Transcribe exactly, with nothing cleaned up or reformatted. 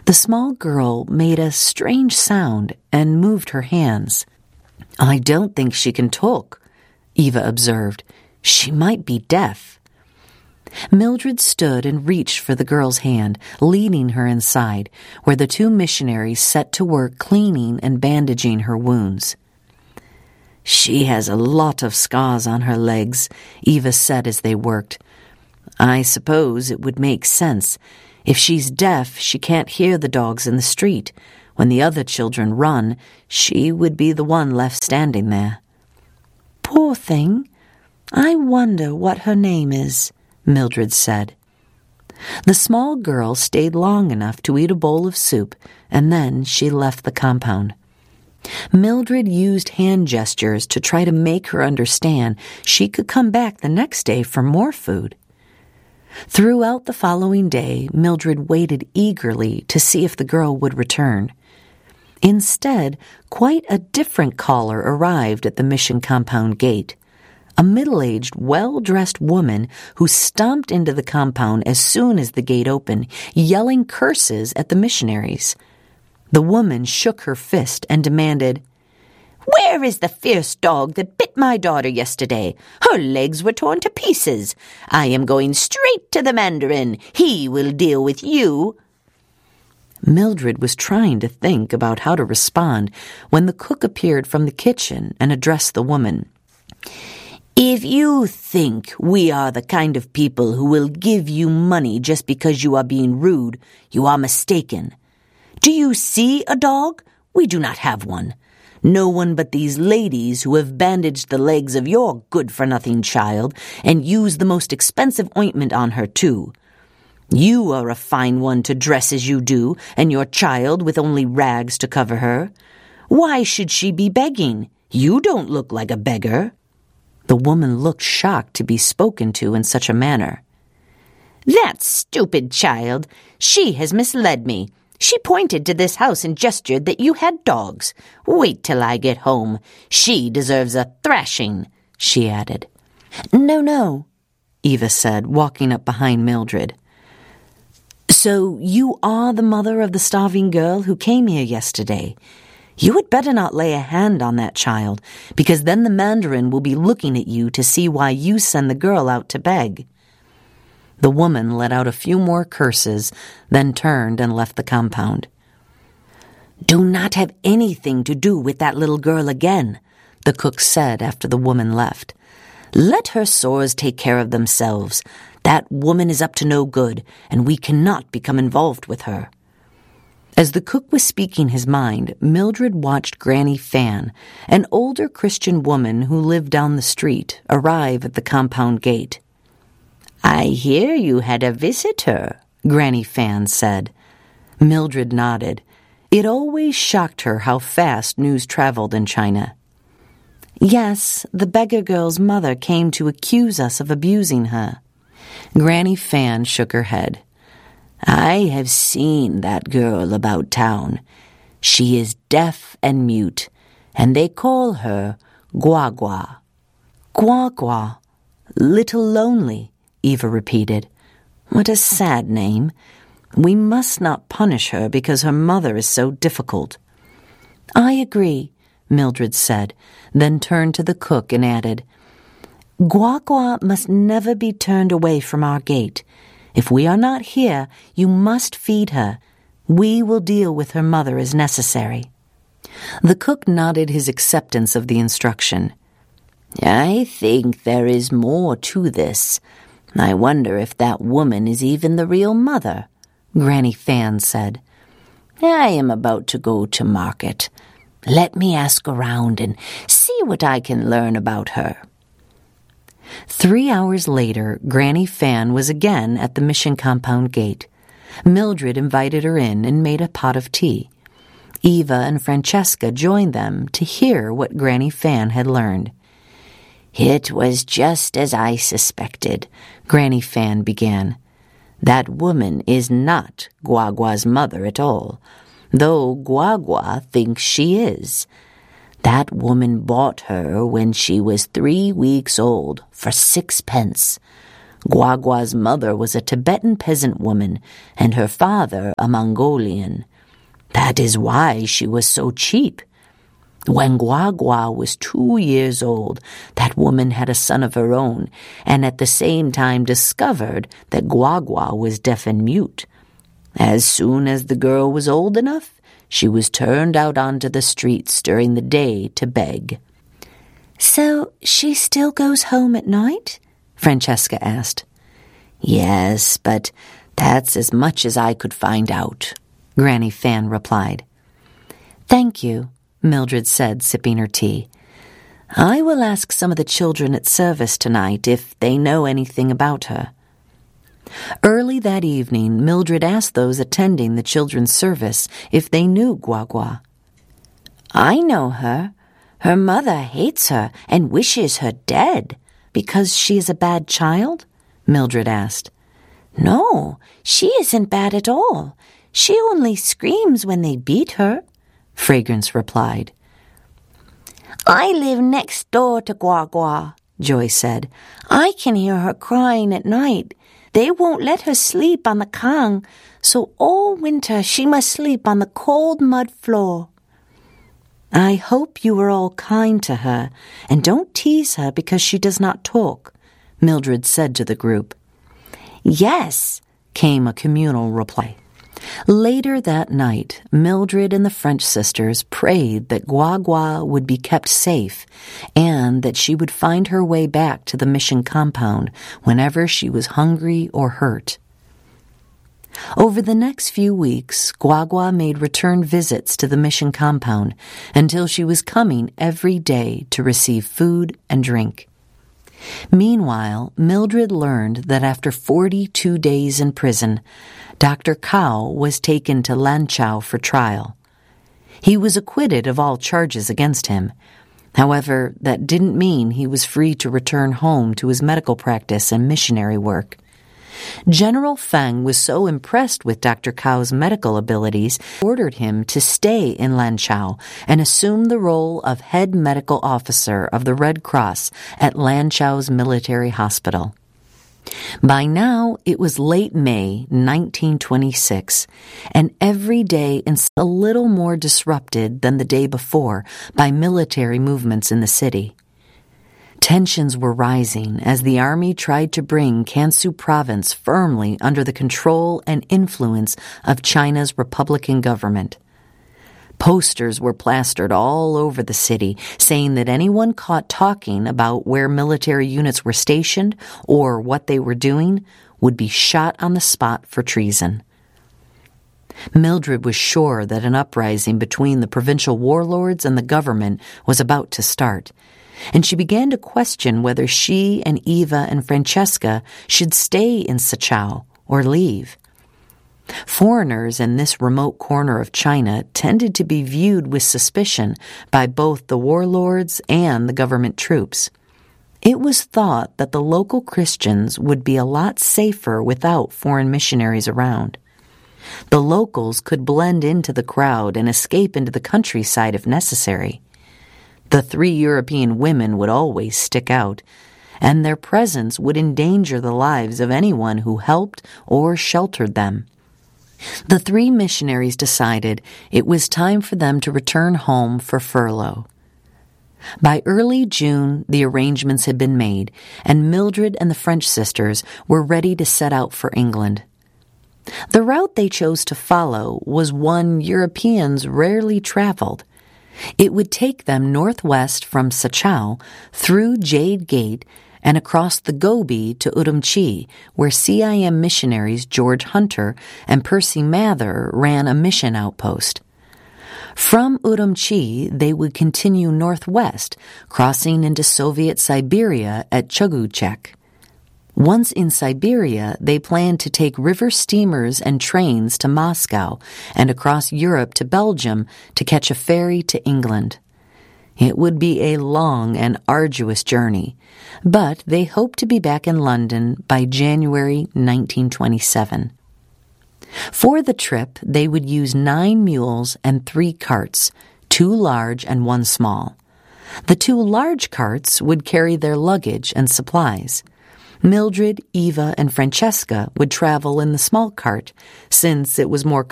The small girl made a strange sound and moved her hands. "I don't think she can talk," Eva observed. "She might be deaf." Mildred stood and reached for the girl's hand, leading her inside, where the two missionaries set to work cleaning and bandaging her wounds. "She has a lot of scars on her legs," Eva said as they worked. "I suppose it would make sense. If she's deaf, she can't hear the dogs in the street. When the other children run, she would be the one left standing there." "Poor thing. I wonder what her name is," Mildred said. The small girl stayed long enough to eat a bowl of soup, and then she left the compound. Mildred used hand gestures to try to make her understand she could come back the next day for more food. Throughout the following day, Mildred waited eagerly to see if the girl would return. Instead, quite a different caller arrived at the mission compound gate. A middle-aged, well-dressed woman who stomped into the compound as soon as the gate opened, yelling curses at the missionaries. The woman shook her fist and demanded, "Where is the fierce dog that bit my daughter yesterday? Her legs were torn to pieces. I am going straight to the Mandarin. He will deal with you." Mildred was trying to think about how to respond when the cook appeared from the kitchen and addressed the woman. "If you think we are the kind of people who will give you money just because you are being rude, you are mistaken. Do you see a dog? We do not have one. No one but these ladies who have bandaged the legs of your good-for-nothing child and used the most expensive ointment on her, too. You are a fine one to dress as you do, and your child with only rags to cover her. Why should she be begging? You don't look like a beggar." The woman looked shocked to be spoken to in such a manner. "That stupid child! She has misled me. She pointed to this house and gestured that you had dogs. Wait till I get home. She deserves a thrashing," she added. "No, no," Eva said, walking up behind Mildred. "So you are the mother of the starving girl who came here yesterday. You had better not lay a hand on that child, because then the Mandarin will be looking at you to see why you send the girl out to beg." The woman let out a few more curses, then turned and left the compound. "Do not have anything to do with that little girl again," the cook said after the woman left. "Let her sores take care of themselves. That woman is up to no good, and we cannot become involved with her." As the cook was speaking his mind, Mildred watched Granny Fan, an older Christian woman who lived down the street, arrive at the compound gate. "I hear you had a visitor," Granny Fan said. Mildred nodded. It always shocked her how fast news traveled in China. "Yes, the beggar girl's mother came to accuse us of abusing her." Granny Fan shook her head. "I have seen that girl about town. She is deaf and mute, and they call her Gua Gua." "Gua Gua, Little Lonely," Eva repeated. "What a sad name. We must not punish her because her mother is so difficult." "I agree," Mildred said, then turned to the cook and added, "Gua Gua must never be turned away from our gate. If we are not here, you must feed her. We will deal with her mother as necessary." The cook nodded his acceptance of the instruction. "I think there is more to this. I wonder if that woman is even the real mother," Granny Fan said. "I am about to go to market. Let me ask around and see what I can learn about her." Three hours later, Granny Fan was again at the mission compound gate. Mildred invited her in and made a pot of tea. Eva and Francesca joined them to hear what Granny Fan had learned. "It was just as I suspected," Granny Fan began. "That woman is not Gua Gua's mother at all, though Gua Gua thinks she is. That woman bought her when she was three weeks old for sixpence. Guagua's mother was a Tibetan peasant woman, and her father a Mongolian. That is why she was so cheap. When Guagua was two years old, that woman had a son of her own, and at the same time discovered that Guagua was deaf and mute. As soon as the girl was old enough, she was turned out onto the streets during the day to beg. So she still goes home at night? Francesca asked. Yes, but that's as much as I could find out, Granny Fan replied. Thank you, Mildred said, sipping her tea. I will ask some of the children at service tonight if they know anything about her. Early that evening, Mildred asked those attending the children's service if they knew Guagua. I know her. Her mother hates her and wishes her dead. Because she is a bad child? Mildred asked. No, she isn't bad at all. She only screams when they beat her, Fragrance replied. I live next door to Guagua, Joy said. I can hear her crying at night. They won't let her sleep on the kang, so all winter she must sleep on the cold mud floor. I hope you are all kind to her, and don't tease her because she does not talk, Mildred said to the group. Yes, came a communal reply. Later that night, Mildred and the French sisters prayed that Guagua would be kept safe and that she would find her way back to the mission compound whenever she was hungry or hurt. Over the next few weeks, Guagua made return visits to the mission compound until she was coming every day to receive food and drink. Meanwhile, Mildred learned that after forty-two days in prison, Doctor Cao was taken to Lanchao for trial. He was acquitted of all charges against him. However, that didn't mean he was free to return home to his medical practice and missionary work. General Feng was so impressed with Doctor Cao's medical abilities, he ordered him to stay in Lanchao and assume the role of head medical officer of the Red Cross at Lanchao's military hospital. By now, it was late May nineteen twenty-six, and every day is a little more disrupted than the day before by military movements in the city. Tensions were rising as the army tried to bring Gansu province firmly under the control and influence of China's Republican government. Posters were plastered all over the city saying that anyone caught talking about where military units were stationed or what they were doing would be shot on the spot for treason. Mildred was sure that an uprising between the provincial warlords and the government was about to start, and she began to question whether she and Eva and Francesca should stay in Sachao or leave. Foreigners in this remote corner of China tended to be viewed with suspicion by both the warlords and the government troops. It was thought that the local Christians would be a lot safer without foreign missionaries around. The locals could blend into the crowd and escape into the countryside if necessary. The three European women would always stick out, and their presence would endanger the lives of anyone who helped or sheltered them. The three missionaries decided it was time for them to return home for furlough. By early June, the arrangements had been made, and Mildred and the French sisters were ready to set out for England. The route they chose to follow was one Europeans rarely traveled. It would take them northwest from Sachao through Jade Gate and across the Gobi to Urumqi, where C I M missionaries George Hunter and Percy Mather ran a mission outpost. From Urumqi, they would continue northwest, crossing into Soviet Siberia at Chuguchek. Once in Siberia, they planned to take river steamers and trains to Moscow and across Europe to Belgium to catch a ferry to England. It would be a long and arduous journey, but they hoped to be back in London by January nineteen twenty-seven. For the trip, they would use nine mules and three carts, two large and one small. The two large carts would carry their luggage and supplies. Mildred, Eva, and Francesca would travel in the small cart, since it was more